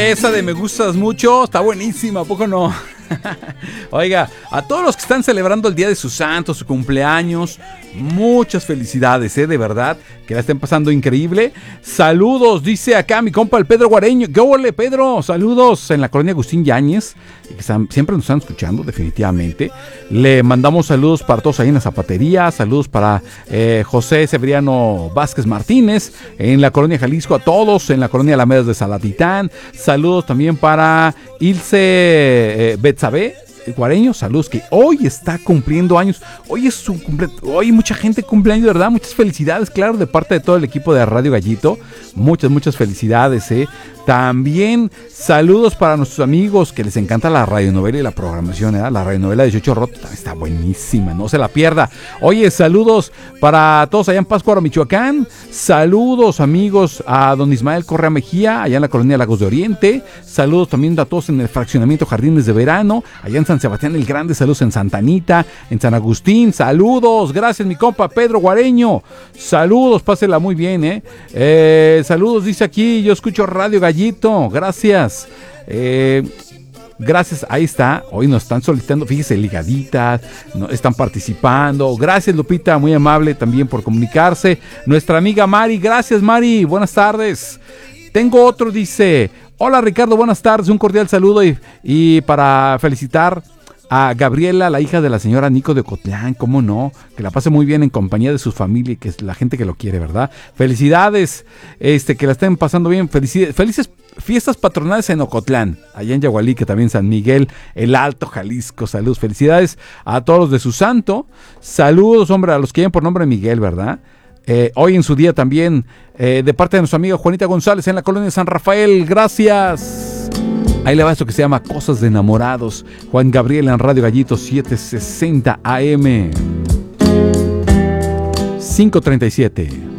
Esa de me gustas mucho está buenísima, ¿a poco no? Oiga, a todos los que están celebrando el día de su santo, su cumpleaños, muchas felicidades, de verdad, que la estén pasando increíble. Saludos, dice acá mi compa el Pedro Guareño. ¿Qué ole, Pedro? Saludos en la colonia Agustín Yáñez, que siempre nos están escuchando, definitivamente. Le mandamos saludos para todos ahí en la zapatería, saludos para José Severiano Vázquez Martínez, en la colonia Jalisco, a todos, en la colonia Alamedas de Salatitán. Saludos también para Ilse Betsabe Guareño, saludos, que hoy está cumpliendo años. Hoy es su cumpleaños. Hoy mucha gente cumple años, ¿verdad? Muchas felicidades, claro, de parte de todo el equipo de Radio Gallito. Muchas felicidades, También saludos para nuestros amigos que les encanta la radionovela y la programación, La radionovela de 18 Rotos está buenísima, no se la pierda. Oye, saludos para todos allá en Pátzcuaro, Michoacán. Saludos, amigos, a don Ismael Correa Mejía, allá en la colonia Lagos de Oriente. Saludos también a todos en el fraccionamiento Jardines de Verano, allá en San Sebastián el Grande. Saludos en Santa Anita, en San Agustín. Saludos, gracias mi compa Pedro Guareño. Saludos, pásela muy bien, saludos, dice aquí, yo escucho Radio Gallito, gracias. Gracias, ahí está. Hoy nos están solicitando, fíjese, ligaditas, están participando. Gracias, Lupita, muy amable también por comunicarse. Nuestra amiga Mari, gracias, Mari, buenas tardes. Tengo otro, dice: hola Ricardo, buenas tardes, un cordial saludo y para felicitar a Gabriela, la hija de la señora Nico de Ocotlán, cómo no, que la pase muy bien en compañía de su familia y que es la gente que lo quiere, ¿verdad? Felicidades, que la estén pasando bien, felices fiestas patronales en Ocotlán, allá en Yagualique, también San Miguel, el Alto Jalisco. Saludos, felicidades a todos los de su santo. Saludos, hombre, a los que llevan por nombre Miguel, ¿verdad? Hoy en su día también, de parte de nuestra amiga Juanita González en la colonia de San Rafael, gracias. Ahí le va esto que se llama Cosas de Enamorados. Juan Gabriel en Radio Gallito 760 AM. 5:37.